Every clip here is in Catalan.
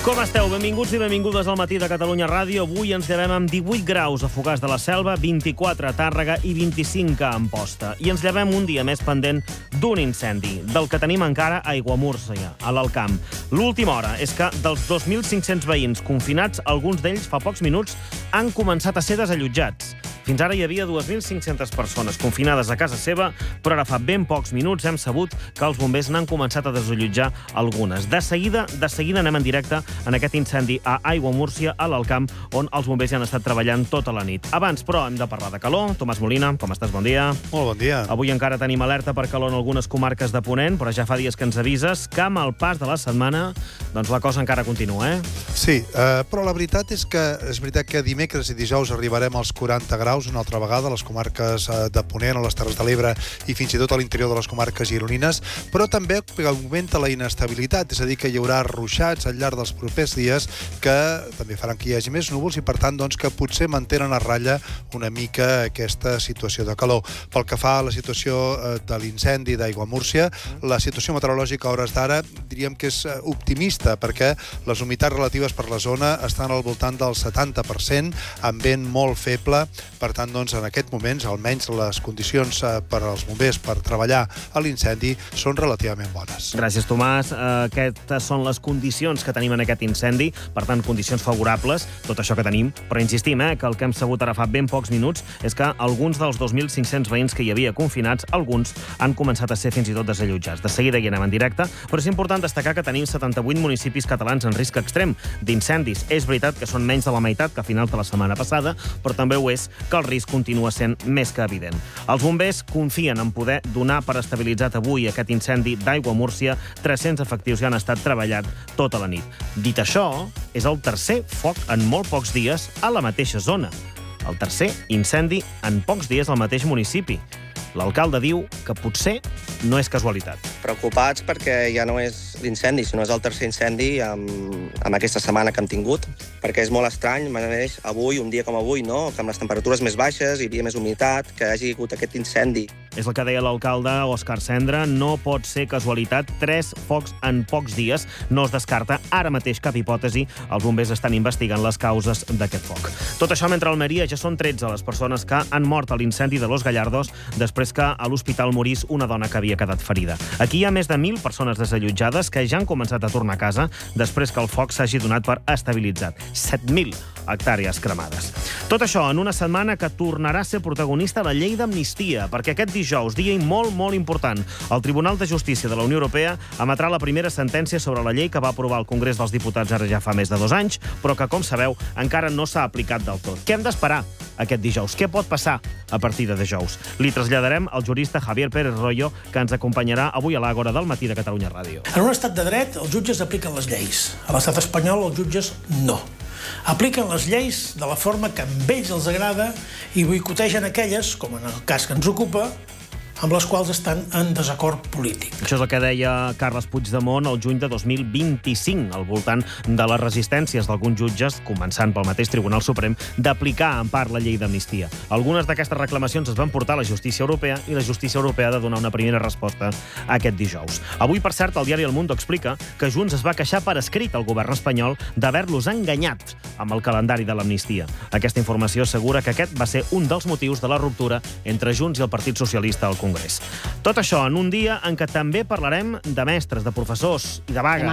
Com esteu? Benvinguts i benvingudes al Matí de Catalunya Ràdio. Avui ens llevem amb 18 graus a Fogars de la Selva, 24 a Tàrrega i 25 a Amposta. I ens llevem un dia més pendent d'un incendi, del que tenim encara a Aiguamúrcia, a l'Alt Camp. L'última hora és que dels 2.500 veïns confinats, alguns d'ells fa pocs minuts han començat a ser desallotjats. Fins ara hi havia 2.500 persones confinades a casa seva, però ara fa ben pocs minuts hem sabut que els bombers n'han començat a desallotjar algunes. De seguida anem en directe en aquest incendi a Aiguamúrcia, a l'Alt Camp, on els bombers ja han estat treballant tota la nit. Abans, però, hem de parlar de calor. Tomàs Molina, com estàs? Bon dia. Molt bon dia. Avui encara tenim alerta per calor en algunes comarques de Ponent, però ja fa dies que ens avises que amb el pas de la setmana doncs la cosa encara continua, Sí, però la veritat és que dimecres i dijous arribarem als 40 graus una altra vegada a les comarques de Ponent, a les Terres de l'Ebre i fins i tot a l'interior de les comarques gironines, però també augmenta la inestabilitat, és a dir, que hi haurà ruixats al llarg dels propers dies que també faran que hi hagi més núvols i, per tant, doncs, que potser mantenen a ratlla una mica aquesta situació de calor. Pel que fa a la situació de l'incendi d'Aiguamúrcia, la situació meteorològica a hores d'ara diríem que és optimista, perquè les humitats relatives per la zona estan al voltant del 70%, amb vent molt feble. Per tant, doncs, en aquests moments, almenys les condicions per als bombers per treballar a l'incendi són relativament bones. Gràcies, Tomàs. Aquestes són les condicions que tenim en aquest incendi, per tant, condicions favorables, tot això que tenim, però insistim, que el que hem sabut ara fa ben pocs minuts és que alguns dels 2.500 veïns que hi havia confinats, alguns han començat a ser fins i tot desallotjats. De seguida hi anem en directe, però és important destacar que tenim 78 municipis catalans en risc extrem d'incendis. És veritat que són menys de la meitat que a finals de la setmana passada, però també ho és que el risc continua sent més que evident. Els bombers confien en poder donar per estabilitzat avui aquest incendi d'Aiguamúrcia. 300 efectius ja han estat treballant tota la nit. Dit això, és el tercer foc en molt pocs dies a la mateixa zona. El tercer incendi en pocs dies al mateix municipi. L'alcalde diu que potser no és casualitat. Preocupats perquè ja no és l'incendi, sinó és el tercer incendi amb aquesta setmana que hem tingut, perquè és molt estrany, avui, un dia com avui, no? Que amb les temperatures més baixes hi havia més humitat, que hagi hagut aquest incendi. És el que deia l'alcalde Òscar Cendra, no pot ser casualitat, 3 focs en pocs dies, no es descarta ara mateix cap hipòtesi, els bombers estan investigant les causes d'aquest foc. Tot això mentre a Almeria ja són 13 les persones que han mort a l'incendi de Los Gallardos després que a l'hospital morís una dona que havia quedat ferida. Aquí hi ha més de 1.000 persones desallotjades que ja han començat a tornar a casa després que el foc s'hagi donat per estabilitzat. 7.000 hectàrees cremades. Tot això en una setmana que tornarà a ser protagonista la llei d'amnistia, perquè aquest dijous, dia molt, molt important, el Tribunal de Justícia de la Unió Europea emetrà la primera sentència sobre la llei que va aprovar el Congrés dels Diputats ara ja fa més de 2 anys, però que, com sabeu, encara no s'ha aplicat del tot. Què hem d'esperar aquest dijous? Què pot passar a partir de dijous? Li traslladarem al jurista Javier Pérez Royo, que ens acompanyarà avui a l'Àgora del Matí de Catalunya Ràdio. En un estat de dret, els jutges apliquen les lleis. A l'estat espanyol, els jutges no. Apliquen les lleis de la forma que a ells els agrada i boicotegen aquelles, com en el cas que ens ocupa, amb les quals estan en desacord polític. Això és el que deia Carles Puigdemont el juny de 2025, al voltant de les resistències d'alguns jutges, començant pel mateix Tribunal Suprem, d'aplicar en part la llei d'amnistia. Algunes d'aquestes reclamacions es van portar a la justícia europea i la justícia europea ha de donar una primera resposta aquest dijous. Avui, per cert, el diari El Mundo explica que Junts es va queixar per escrit al govern espanyol d'haver-los enganyat amb el calendari de l'amnistia. Aquesta informació assegura que aquest va ser un dels motius de la ruptura entre Junts i el Partit Socialista al Congrés. Tot això en un dia en què també parlarem de mestres, de professors i de vaga.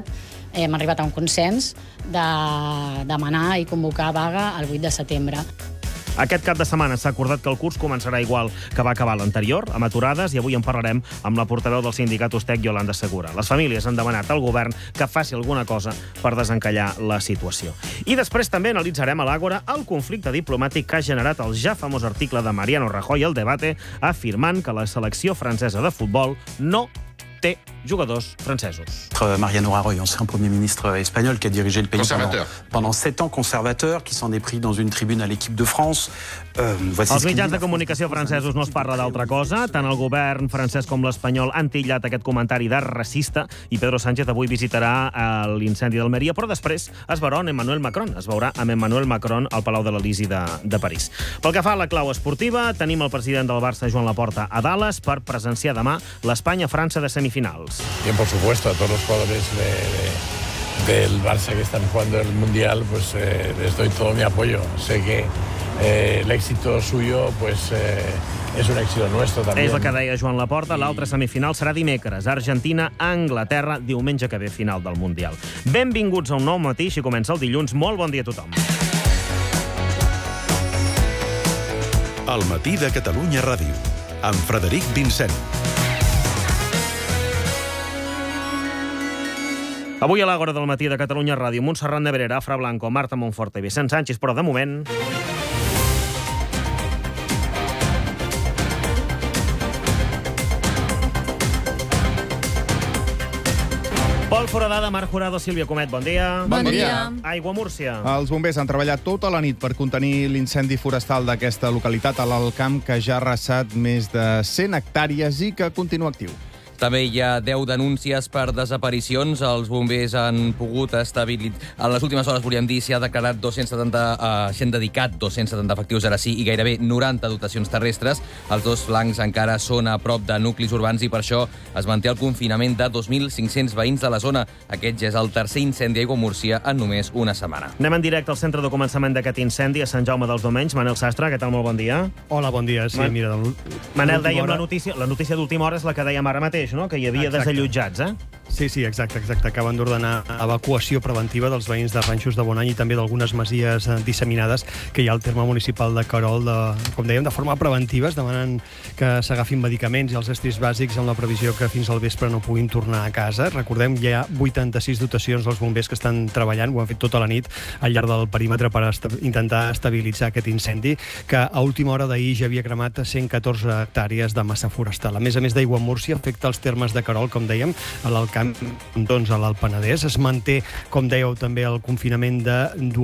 Hem arribat a un consens de demanar i convocar vaga el 8 de setembre. Aquest cap de setmana s'ha acordat que el curs començarà igual que va acabar l'anterior, amb aturades, i avui en parlarem amb la portaveu del sindicat Ustec, Yolanda Segura. Les famílies han demanat al govern que faci alguna cosa per desencallar la situació. I després també analitzarem a l'Àgora el conflicte diplomàtic que ha generat el ja famós article de Mariano Rajoy al Debate, afirmant que la selecció francesa de futbol no té jugadors francesos. Mariano Rajoy, ancien Premier ministre espagnol qui a dirigé le pays pendant 7 ans, conservateur, qui s'en est pris dans une tribune à l'équipe de France. Els mitjans de comunicació francesos no es parla d'altra cosa. Tant el govern francès com l'espanyol han titllat aquest comentari de racista i Pedro Sánchez avui visitarà l'incendi d'Almeria, però després es veurà amb Emmanuel Macron. Es veurà amb Emmanuel Macron al Palau de l'Elisi de París. Pel que fa a la clau esportiva, tenim el president del Barça, Joan Laporta, a Dallas per presenciar demà l'Espanya-França de semifinals. Bien, por supuesto, a todos los jugadores del Barça que están jugando el Mundial, pues les doy todo mi apoyo. Sé que el éxito suyo pues és un èxit nostre, també. És el que deia Joan Laporta. L'altra semifinal serà dimecres. Argentina-Anglaterra, diumenge que ve, final del Mundial. Benvinguts a un nou matí, així comença el dilluns. Molt bon dia a tothom. El matí de Catalunya Ràdio, amb Frederic Vincent. Avui a l'Àgora del matí de Catalunya Ràdio, Montserrat Nebrera, Afra Blanco, Marta Monforte i Vicent Sánchez, però de moment... Pol Foradada, Marc Jurado, Sílvia Comet, bon dia. Bon dia. Aigua Múrcia. Els bombers han treballat tota la nit per contenir l'incendi forestal d'aquesta localitat a l'Alt Camp, que ja ha arrasat més de 100 hectàrees i que continua actiu. També hi ha 10 denúncies per desaparicions. Els bombers han pogut estabilitzar... En les últimes hores, volíem dir, s'hi ha declarat s'han dedicat 270 efectius, ara sí, i gairebé 90 dotacions terrestres. Els dos flancs encara són a prop de nuclis urbans i per això es manté el confinament de 2.500 veïns de la zona. Aquest ja és el tercer incendi a Aiguamúrcia en només una setmana. Anem en directe al centre de començament d'aquest incendi a Sant Jaume dels Domenys. Manel Sastre, què tal? Molt bon dia. Hola, bon dia. Sí, mira... Manel, dèiem la notícia d'última hora és la que dèiem ara mateix, no? Que hi havia desallotjats, Sí, exacte. Acaben d'ordenar evacuació preventiva dels veïns de Ranxos de Bonany i també d'algunes masies disseminades que hi ha al terme municipal de Querol, com dèiem, de forma preventiva. Es demanen que s'agafin medicaments i els estris bàsics amb la previsió que fins al vespre no puguin tornar a casa. Recordem, hi ha 86 dotacions dels bombers que estan treballant, ho han fet tota la nit al llarg del perímetre per intentar estabilitzar aquest incendi, que a última hora d'ahir ja havia cremat 114 hectàrees de massa forestal. A més d'Aiguamúrcia, afecta els termes de Querol, com dèiem, a l'Alt Camp, doncs a l'Alt Penedès. Es manté, com dèieu, també el confinament de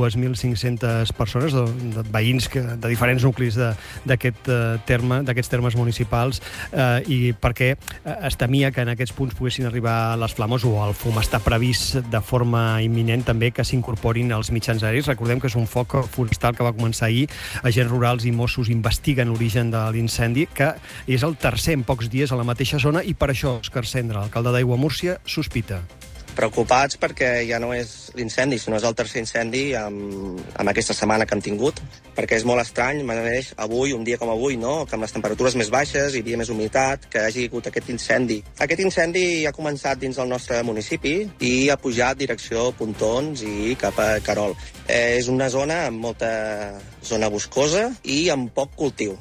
2.500 persones, de veïns de diferents nuclis d'aquests termes municipals, i perquè es temia que en aquests punts poguessin arribar les flames o el fum. Està previst de forma imminent també que s'incorporin els mitjans aeris. Recordem que és un foc forestal que va començar ahir. Agents rurals i Mossos investiguen l'origen de l'incendi, que és el tercer en pocs dies a la mateixa zona, i per això Òscar Cendra, l'alcalde d'Aiguamúrcia, sospita. Preocupats perquè ja no és l'incendi, sinó és el tercer incendi amb aquesta setmana que hem tingut, perquè és molt estrany, m'aneix avui, un dia com avui, no? Que amb les temperatures més baixes, hi havia més humitat, que hagi hagut aquest incendi. Aquest incendi ha començat dins del nostre municipi i ha pujat direcció Pontons i cap a Querol. És una zona amb molta zona boscosa i amb poc cultiu.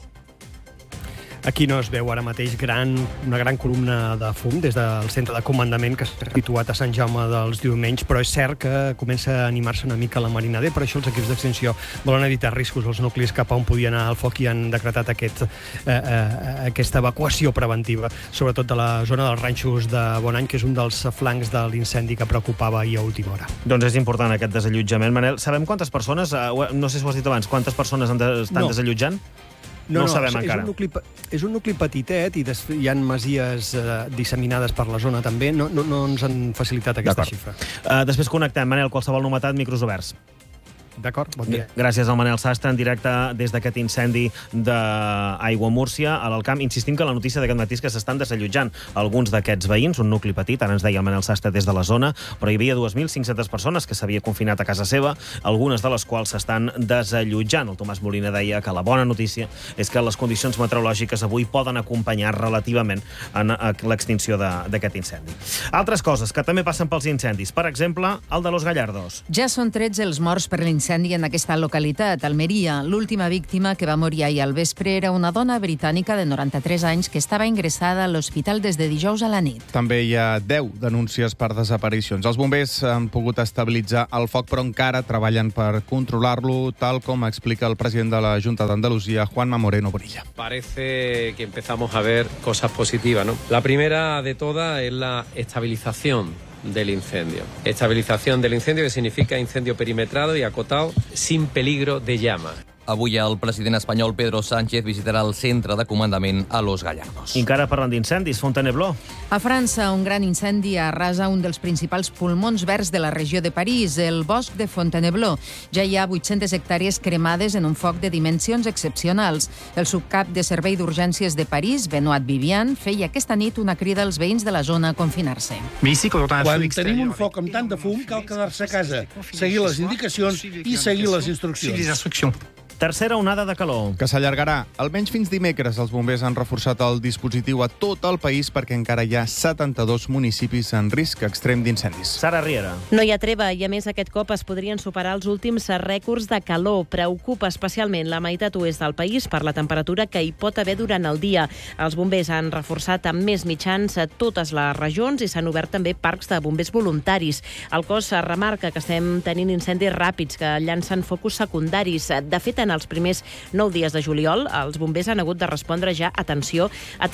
Aquí no es veu ara mateix una gran columna de fum des del centre de comandament que està situat a Sant Jaume dels Domenys, però és cert que comença a animar-se una mica la Marina D. Per això els equips d'extinció volen evitar riscos als nuclis cap a on podia anar el foc i han decretat aquesta evacuació preventiva, sobretot de la zona dels Ranxos de Bonany, que és un dels flancs de l'incendi que preocupava ahir a última hora. Doncs és important aquest desallotjament. Manel, sabem quantes persones, no sé si ho has dit abans, quantes persones estan desallotjant? No ho sabem encara. És un nucli petitet i hi ha masies disseminades per la zona també. No ens han facilitat aquesta xifra. Després connectem. Manel, qualsevol novetat, micros oberts. D'acord, bon dia. Gràcies al Manel Sastre, en directe des d'aquest incendi d'Aiguamúrcia a l'Alt Camp. Insistim que la notícia d'aquest matí és que s'estan desallotjant alguns d'aquests veïns, un nucli petit, ara ens deia el Manel Sastre des de la zona, però hi havia 2.500 persones que s'havia confinat a casa seva, algunes de les quals s'estan desallotjant. El Tomàs Molina deia que la bona notícia és que les condicions meteorològiques avui poden acompanyar relativament en l'extinció d'aquest incendi. Altres coses que també passen pels incendis, per exemple, el de Los Gallardos. Ja són 13 els morts per l'incendi en aquesta localitat, Almeria. L'última víctima que va morir ahir al vespre era una dona britànica de 93 anys que estava ingressada a l'hospital des de dijous a la nit. També hi ha 10 denúncies per desaparicions. Els bombers han pogut estabilitzar el foc, però encara treballen per controlar-lo, tal com explica el president de la Junta d'Andalusia, Juanma Moreno Bonilla. Parece que empezamos a ver cosas positivas, ¿no? La primera de todas es la estabilización del incendio. Estabilización del incendio, que significa incendio perimetrado y acotado sin peligro de llamas. Avui el president espanyol Pedro Sánchez visitarà el centre de comandament a Los Gallardos. I encara parlant d'incendis, Fontainebleau. A França, un gran incendi arrasa un dels principals pulmons verds de la regió de París, el bosc de Fontainebleau. Ja hi ha 800 hectàrees cremades en un foc de dimensions excepcionals. El subcap de Servei d'Urgències de París, Benoît Vivian, feia aquesta nit una crida als veïns de la zona a confinar-se. Quan tenim un foc amb tant de fum, cal quedar-se a casa, seguir les indicacions i seguir les instruccions. Tercera onada de calor. Que s'allargarà. Almenys fins dimecres els bombers han reforçat el dispositiu a tot el país perquè encara hi ha 72 municipis en risc extrem d'incendis. Sara Riera. No hi ha treva i, a més, aquest cop es podrien superar els últims rècords de calor. Preocupa especialment la meitat oest del país per la temperatura que hi pot haver durant el dia. Els bombers han reforçat amb més mitjans a totes les regions i s'han obert també parcs de bombers voluntaris. El cos remarca que estem tenint incendis ràpids que llancen focus secundaris. De fet, en els primers 9 dies de juliol, els bombers han hagut de respondre ja, atenció, a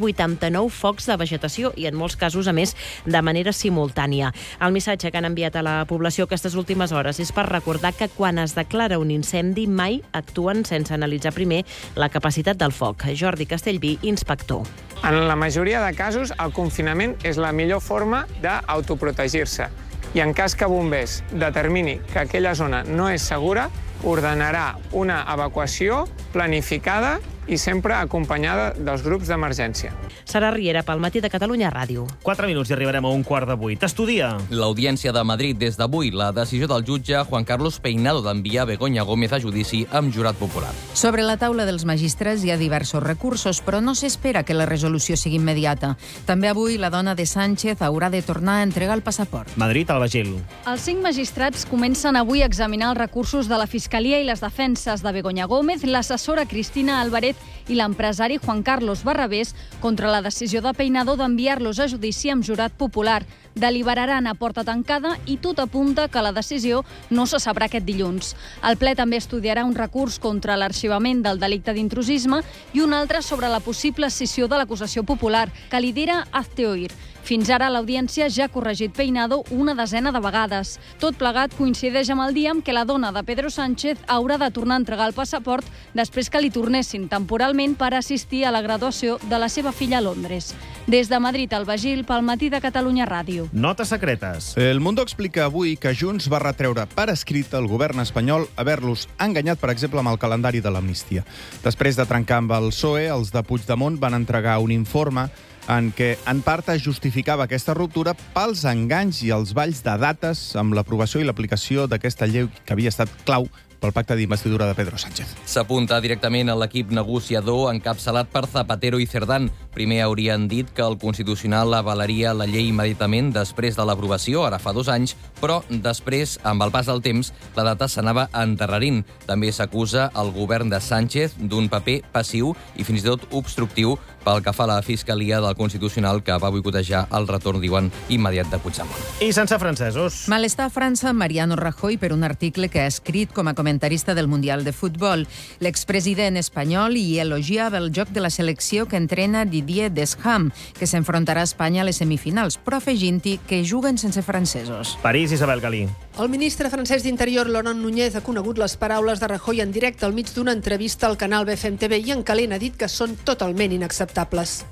389 focs de vegetació i en molts casos, a més, de manera simultània. El missatge que han enviat a la població aquestes últimes hores és per recordar que quan es declara un incendi mai actuen sense analitzar primer la capacitat del foc. Jordi Castellví, inspector. En la majoria de casos, el confinament és la millor forma d'autoprotegir-se. I en cas que bombers determini que aquella zona no és segura, ordenarà una evacuació planificada i sempre acompanyada dels grups d'emergència. Sara Riera, pel Matí de Catalunya Ràdio. 4 minuts i arribarem a 7:15. Estudia. L'Audiència de Madrid des d'avui la decisió del jutge Juan Carlos Peinado d'enviar Begoña Gómez a judici amb jurat popular. Sobre la taula dels magistrats hi ha diversos recursos, però no s'espera que la resolució sigui immediata. També avui la dona de Sánchez haurà de tornar a entregar el passaport. Madrid, Albagil. Els 5 magistrats comencen avui a examinar els recursos de la Fiscalia i les defenses de Begoña Gómez, l'assessora Cristina Álvarez i l'empresari Juan Carlos Barrabés contra la decisió de Peinado d'enviar-los a judici amb jurat popular. Deliberaran a porta tancada i tot apunta que la decisió no se sabrà aquest dilluns. El ple també estudiarà un recurs contra l'arxivament del delicte d'intrusisme i un altre sobre la possible escissió de l'acusació popular, que lidera Hazte Oír. Fins ara l'Audiència ja ha corregit Peinado una desena de vegades. Tot plegat coincideix amb el dia en què la dona de Pedro Sánchez haurà de tornar a entregar el passaport després que li tornessin temporalment per assistir a la graduació de la seva filla a Londres. Des de Madrid, Albagil, pel Matí de Catalunya Ràdio. Notes secretes. El Mundo explica avui que Junts va retreure per escrit al govern espanyol haver-los enganyat, per exemple, amb el calendari de l'amnistia. Després de trencar amb el PSOE, els de Puigdemont van entregar un informe en què en part es justificava aquesta ruptura pels enganys i els balls de dates amb l'aprovació i l'aplicació d'aquesta llei que havia estat clau pel pacte d'investidura de Pedro Sánchez. S'apunta directament a l'equip negociador encapçalat per Zapatero i Cerdán. Primer haurien dit que el Constitucional avalaria la llei immediatament després de l'aprovació, ara fa 2 anys, però després, amb el pas del temps, la data s'anava endarrerint. També s'acusa el govern de Sánchez d'un paper passiu i fins i tot obstructiu pel que fa a la Fiscalia del Constitucional, que va boicotejar el retorn, diuen, immediat de Puigdemont. I sense francesos. Malestar a França, Mariano Rajoy, per un article que ha escrit com a comentarista del Mundial de Futbol. L'expresident espanyol hi elogiava el joc de la selecció que entrena Didier Deschamps, que s'enfrontarà a Espanya a les semifinals, però afegint-hi que juguen sense francesos. París, Isabel Galí. El ministre francès d'Interior, Laurent Nunez, ha conegut les paraules de Rajoy en directe al mig d'una entrevista al canal BFM TV i en calent ha dit que són totalment inacceptables.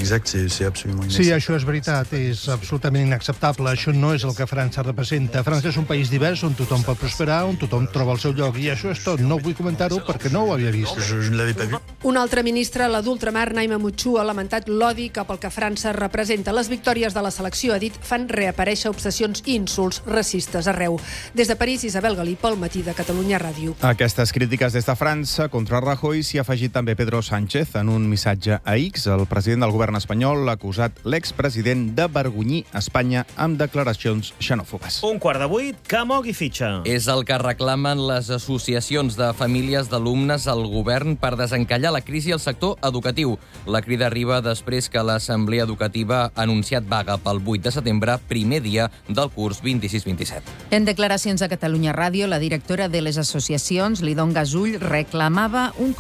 Sí, això és veritat, és absolutament inacceptable. Això no és el que França representa. França és un país divers on tothom pot prosperar, on tothom troba el seu lloc, i això és tot. No vull comentar-ho perquè no ho havia vist. Un altre ministre, la d'ultramar, Naima Mutxu, ha lamentat l'odi cap al que França representa. Les victòries de la selecció, ha dit, fan reaparèixer obsessions i insults racistes arreu. Des de París, Isabel Galí, pel Matí de Catalunya Ràdio. Aquestes crítiques des de França contra Rajoy s'hi ha afegit també Pedro Sánchez. En un missatge a X, el president del govern espanyol ha acusat l'expresident de vergonyir Espanya amb declaracions xenòfobes. 7:15, que mogui fitxa. És el que reclamen les associacions de famílies d'alumnes al govern per desencallar la crisi al sector educatiu. La crida arriba després que l'Assemblea Educativa ha anunciat vaga pel 8 de setembre, primer dia del curs 26-27. En declaracions a Catalunya Ràdio, la directora de les associacions, Lidon Gasull, reclamava un